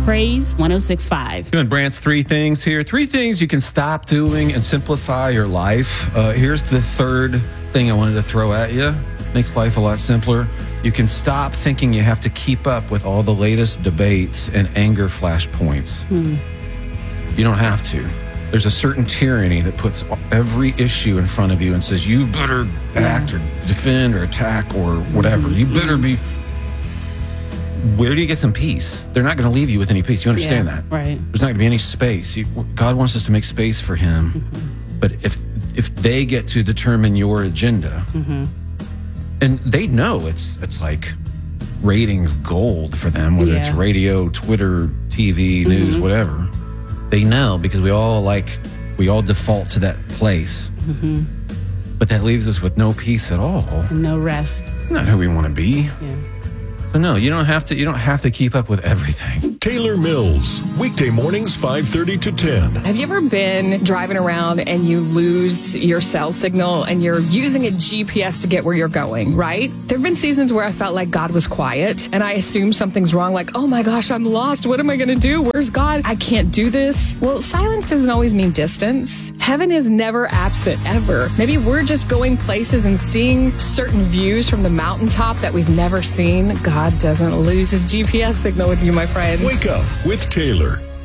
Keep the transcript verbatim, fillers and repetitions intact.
Praise one oh six point five. Doing Brant's three things here. Three things you can stop doing and simplify your life. Uh, here's the third thing I wanted to throw at you. Makes life a lot simpler. You can stop thinking you have to keep up with all the latest debates and anger flashpoints. Hmm. You don't have to. There's a certain tyranny that puts every issue in front of you and says, you better act or defend or attack or whatever. You better be... Where do you get some peace? They're not going to leave you with any peace. You understand yeah, that? Right. There's not going to be any space. You, God wants us to make space for him. Mm-hmm. But if if they get to determine your agenda, mm-hmm. and they know it's it's like ratings gold for them, whether yeah. it's radio, Twitter, T V, mm-hmm. news, whatever. They know because we all like, we all default to that place. Mm-hmm. But that leaves us with no peace at all. No rest. It's not who we want to be. Yeah. So no, you don't have to. You don't have to keep up with everything. Taylor Mills, weekday mornings, five thirty to ten. Have you ever been driving around and you lose your cell signal and you're using a G P S to get where you're going, right? There have been seasons where I felt like God was quiet and I assumed something's wrong, like, oh my gosh, I'm lost. What am I going to do? Where's God? I can't do this. Well, silence doesn't always mean distance. Heaven is never absent, ever. Maybe we're just going places and seeing certain views from the mountaintop that we've never seen. God doesn't lose his G P S signal with you, my friend. Wake up with Taylor.